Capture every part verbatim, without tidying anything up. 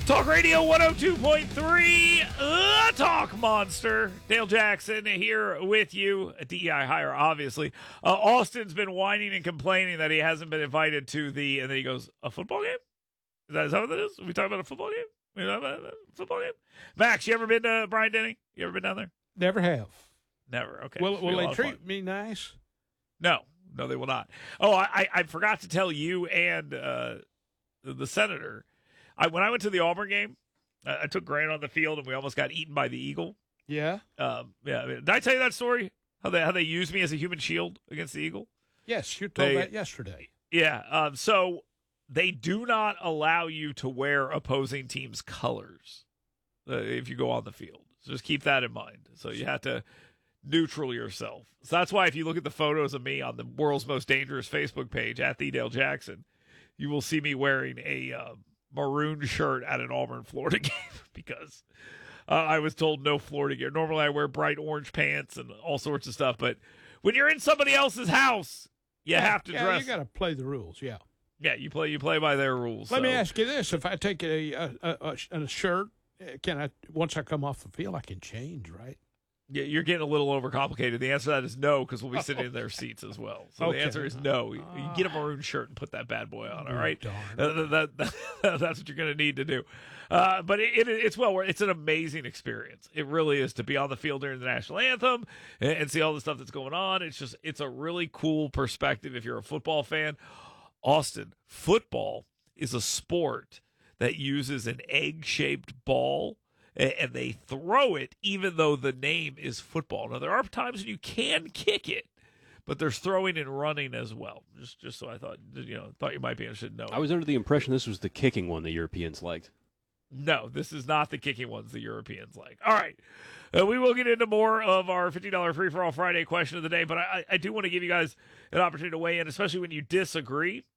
Talk Radio one oh two point three, the Talk Monster. Dale Jackson here with you. D E I hire, obviously. Uh, Austin's been whining and complaining that he hasn't been invited to the, and then he goes, a football game? Is that, is that what that is? Are we talking about a football game? We talking about a football game? Max, you ever been to Bryant Denny? You ever been down there? Never have. Never, okay. Will, will they treat me nice? No, no, they will not. Oh, I, I forgot to tell you and uh, the senator. I, when I went to the Auburn game, I, I took Grant on the field, and we almost got eaten by the eagle. Yeah? Um, yeah. I mean, did I tell you that story? How they how they used me as a human shield against the eagle? Yes, you told they, that yesterday. Yeah. Um, so they do not allow you to wear opposing teams' colors uh, if you go on the field. So just keep that in mind. So you have to neutral yourself. So that's why if you look at the photos of me on the World's Most Dangerous Facebook page, at the Dale Jackson, you will see me wearing a um, maroon shirt at an Auburn, Florida game because uh, I was told no Florida gear. Normally I wear bright orange pants and all sorts of stuff, but when you're in somebody else's house, you yeah, have to yeah, dress. You got to play the rules, yeah. Yeah, you play you play by their rules. Let so. me ask you this: if I take a a, a a shirt, can I once I come off the field, I can change, right? Yeah, you're getting a little overcomplicated. The answer to that is no, because we'll be sitting in their seats as well. So okay. the answer is no. You, you get a maroon shirt and put that bad boy on, all right? Uh, that, that, that, that's what you're going to need to do. Uh, but it, it, it's well worth. It's an amazing experience. It really is to be on the field during the national anthem and, and see all the stuff that's going on. It's just it's a really cool perspective if you're a football fan. Austin, football is a sport that uses an egg-shaped ball, and they throw it even though the name is football. Now, there are times when you can kick it, but there's throwing and running as well. Just just so I thought, you know, thought you might be interested in knowing. I was under the impression this was the kicking one the Europeans liked. No, this is not the kicking ones the Europeans like. All right. Uh, we will get into more of our fifty dollars free-for-all Friday question of the day, but I, I do want to give you guys an opportunity to weigh in, especially when you disagree.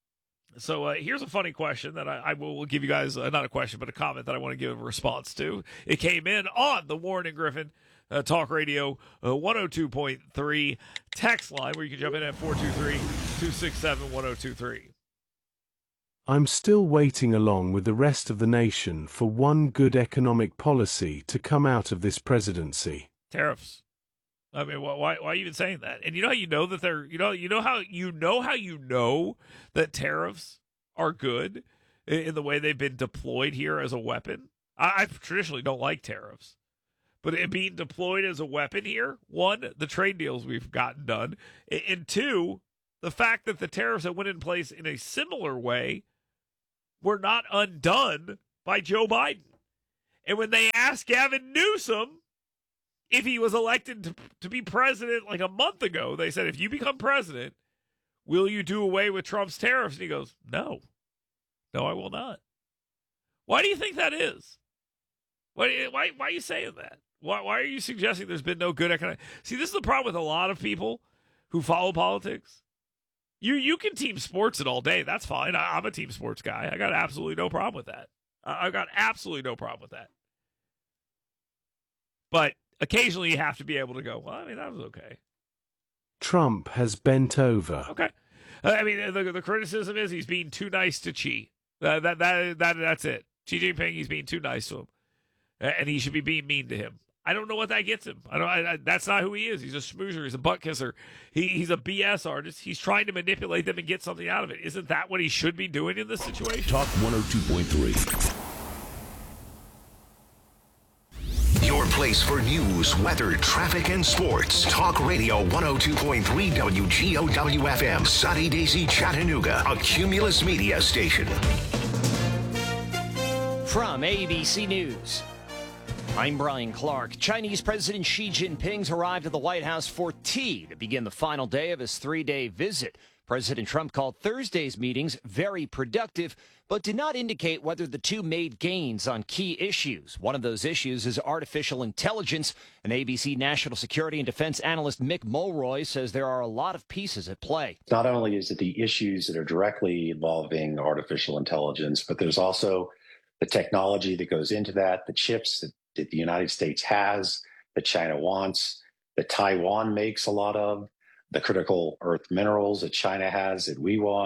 So uh, here's a funny question that I, I will give you guys, uh, not a question, but a comment that I want to give a response to. It came in on the Warren and Griffin uh, Talk Radio uh, one oh two point three text line, where you can jump in at four two three, two six seven, one oh two three. I'm still waiting along with the rest of the nation for one good economic policy to come out of this presidency. Tariffs. I mean, why, why are you even saying that? And you know how you know that they're, you know, you know how you know how you know that tariffs are good in, in the way they've been deployed here as a weapon. I, I traditionally don't like tariffs, but it being deployed as a weapon here, one, the trade deals we've gotten done, and, and two, the fact that the tariffs that went in place in a similar way were not undone by Joe Biden. And when they asked Gavin Newsom if he was elected to, to be president like a month ago, they said, if you become president, will you do away with Trump's tariffs? And he goes, no. No, I will not. Why do you think that is? Why, why, why are you saying that? Why, why are you suggesting there's been no good economic? See, this is the problem with a lot of people who follow politics. You you can team sports it all day. That's fine. I, I'm a team sports guy. I got absolutely no problem with that. I, I got absolutely no problem with that. But occasionally you have to be able to go, well, I mean, that was okay. Trump has bent over. Okay. Uh, I mean, the, the criticism is he's being too nice to Xi. Uh, that, that, that, that's it. Xi Jinping, he's being too nice to him. Uh, and he should be being mean to him. I don't know what that gets him. I don't. I, I, that's not who he is. He's a schmoozer. He's a butt kisser. He, he's a B S artist. He's trying to manipulate them and get something out of it. Isn't that what he should be doing in this situation? Talk one oh two point three. Your place for news, weather, traffic, and sports. Talk Radio one oh two point three W G O W F M. Sunny Daisy, Chattanooga. A Cumulus Media station. From A B C News, I'm Brian Clark. Chinese President Xi Jinping's arrived at the White House for tea to begin the final day of his three-day visit. President Trump called Thursday's meetings very productive, but did not indicate whether the two made gains on key issues. One of those issues is artificial intelligence, and A B C national security and defense analyst Mick Mulroy says there are a lot of pieces at play. Not only is it the issues that are directly involving artificial intelligence, but there's also the technology that goes into that, the chips that that the United States has, that China wants, that Taiwan makes a lot of, the critical earth minerals that China has that we want.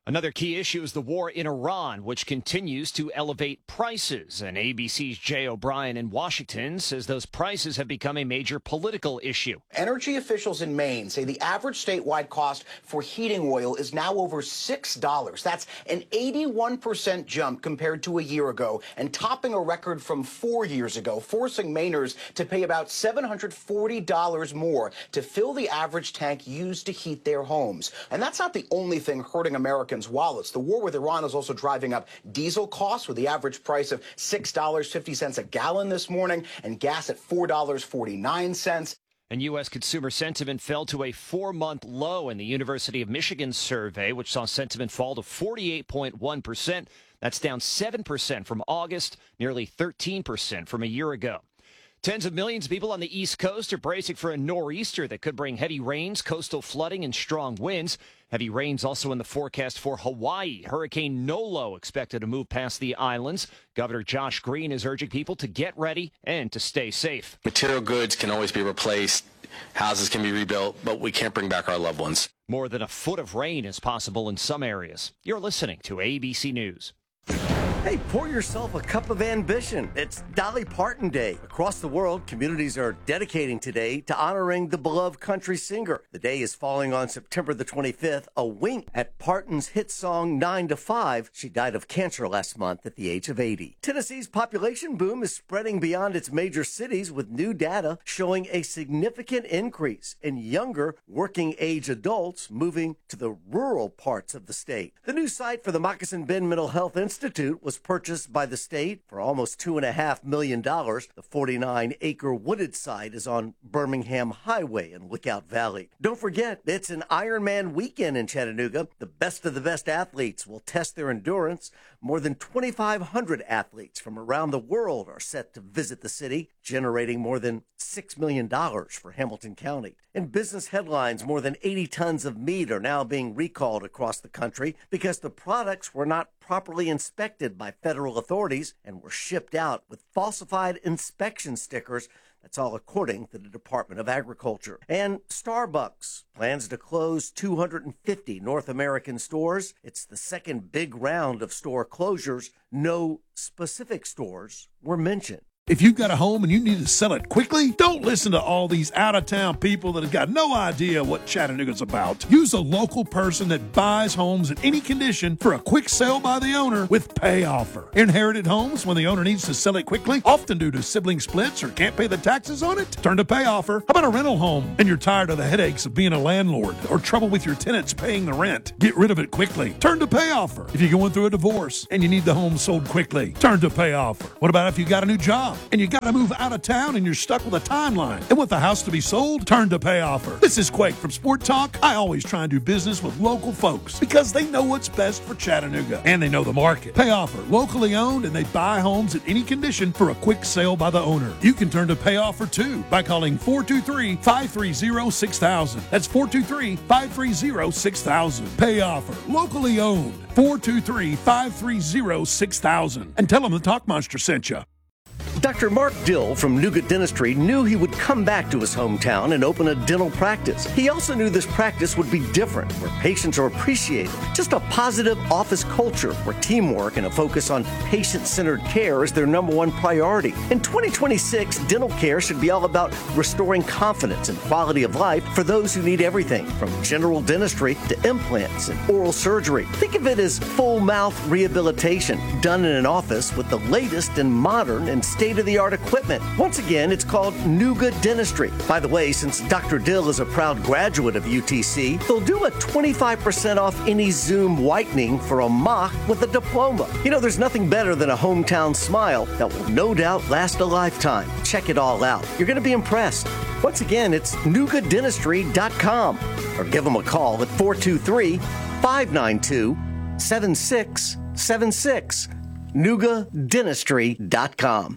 Another key issue is the war in Iran, which continues to elevate prices. And A B C's Jay O'Brien in Washington says those prices have become a major political issue. Energy officials in Maine say the average statewide cost for heating oil is now over six dollars. That's an eighty-one percent jump compared to a year ago and topping a record from four years ago, forcing Mainers to pay about seven hundred forty dollars more to fill the average tank used to heat their homes. And that's not the only thing hurting Americans' wallets. The war with Iran is also driving up diesel costs, with the average price of six dollars and fifty cents a gallon this morning and gas at four dollars and forty-nine cents. And U S consumer sentiment fell to a four-month low in the University of Michigan survey, which saw sentiment fall to forty-eight point one percent. That's down seven percent from August, nearly thirteen percent from a year ago. Tens of millions of people on the East Coast are bracing for a nor'easter that could bring heavy rains, coastal flooding, and strong winds. Heavy rains also in the forecast for Hawaii. Hurricane Nolo expected to move past the islands. Governor Josh Green is urging people to get ready and to stay safe. Material goods can always be replaced. Houses can be rebuilt, but we can't bring back our loved ones. More than a foot of rain is possible in some areas. You're listening to A B C News. Hey, pour yourself a cup of ambition. It's Dolly Parton Day. Across the world, communities are dedicating today to honoring the beloved country singer. The day is falling on September the twenty-fifth, a wink at Parton's hit song nine to five. She died of cancer last month at the age of eighty. Tennessee's population boom is spreading beyond its major cities, with new data showing a significant increase in younger working-age adults moving to the rural parts of the state. The new site for the Moccasin Bend Mental Health Institute was purchased by the state for almost two and a half million dollars. The forty-nine acre wooded site is on Birmingham Highway in Lookout Valley. Don't forget, it's an Ironman weekend in Chattanooga. The best of the best athletes will test their endurance. More than twenty-five hundred athletes from around the world are set to visit the city, generating more than six million dollars for Hamilton County. In business headlines, more than eighty tons of meat are now being recalled across the country because the products were not properly inspected by federal authorities and were shipped out with falsified inspection stickers. That's all according to the Department of Agriculture. And Starbucks plans to close two hundred fifty North American stores. It's the second big round of store closures. No specific stores were mentioned. If you've got a home and you need to sell it quickly, don't listen to all these out-of-town people that have got no idea what Chattanooga's about. Use a local person that buys homes in any condition for a quick sale by the owner with Pay Offer. Inherited homes, when the owner needs to sell it quickly, often due to sibling splits or can't pay the taxes on it, turn to Pay Offer. How about a rental home and you're tired of the headaches of being a landlord or trouble with your tenants paying the rent? Get rid of it quickly. Turn to Pay Offer. If you're going through a divorce and you need the home sold quickly, turn to Pay Offer. What about if you got a new job and you got to move out of town and you're stuck with a timeline and want the house to be sold? Turn to Pay Offer. This is Quake from Sport Talk. I always try and do business with local folks because they know what's best for Chattanooga and they know the market. Pay Offer, locally owned, and they buy homes in any condition for a quick sale by the owner. You can turn to Pay Offer too by calling four two three, five three zero, six thousand. That's four two three, five three zero, six thousand. Pay Offer, locally owned. four two three, five three zero, six thousand. And tell them the Talk Monster sent you. Doctor Mark Dill from Nougat Dentistry knew he would come back to his hometown and open a dental practice. He also knew this practice would be different, where patients are appreciated. Just a positive office culture where teamwork and a focus on patient-centered care is their number one priority. In twenty twenty-six, dental care should be all about restoring confidence and quality of life for those who need everything from general dentistry to implants and oral surgery. Think of it as full mouth rehabilitation done in an office with the latest and modern and state-of-the-art equipment. Once again, it's called Nougat Dentistry. By the way, since Doctor Dill is a proud graduate of U T C, they'll do a twenty-five percent off any Zoom whitening for a mock with a diploma. You know, there's nothing better than a hometown smile that will no doubt last a lifetime. Check it all out. You're going to be impressed. Once again, it's nougat dentistry dot com or give them a call at four two three, five nine two, seven six seven six. nougat dentistry dot com.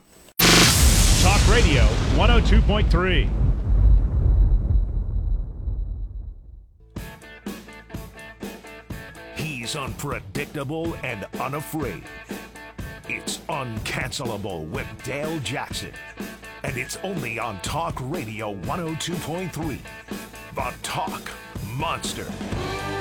Talk Radio one oh two point three. He's unpredictable and unafraid. It's Uncancelable with Dale Jackson. And it's only on Talk Radio one oh two point three. The Talk Monster.